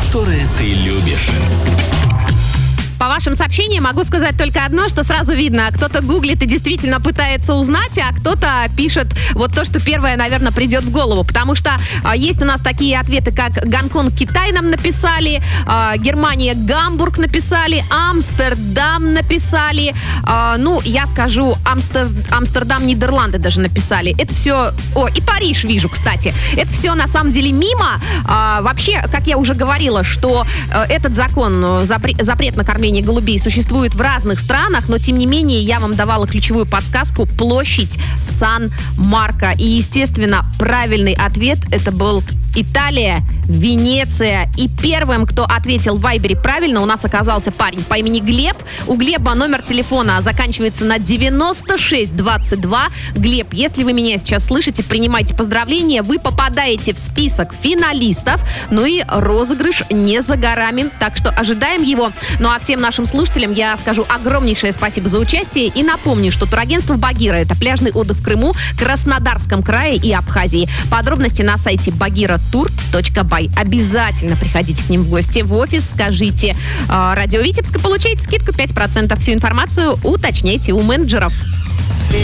которые ты любишь. По вашим сообщениям могу сказать только одно, что сразу видно, кто-то гуглит и действительно пытается узнать, а кто-то пишет вот то, что первое, наверное, придет в голову. Потому что есть у нас такие ответы, как Гонконг, Китай нам написали, Германия, Гамбург написали, Амстердам написали, я скажу, Амстердам, Нидерланды даже написали. Это все... и Париж вижу, кстати. Это все на самом деле мимо. Вообще, как я уже говорила, что этот закон, запрет на кормление голубей существует в разных странах, но тем не менее я вам давала ключевую подсказку: площадь Сан-Марко. И, естественно, правильный ответ это был Италия, Венеция. И первым, кто ответил в Вайбере правильно, у нас оказался парень по имени Глеб. У Глеба номер телефона заканчивается на 9622. Глеб, если вы меня сейчас слышите, принимайте поздравления. Вы попадаете в список финалистов. Ну и розыгрыш не за горами. Так что ожидаем его. Ну а всем нашим слушателям я скажу огромнейшее спасибо за участие. И напомню, что турагентство «Багира» — это пляжный отдых в Крыму, Краснодарском крае и Абхазии. Подробности на сайте bagiratur.by. Обязательно приходите к ним в гости в офис, скажите «Радио Витебск», и получаете скидку 5%. Всю информацию уточняйте у менеджеров.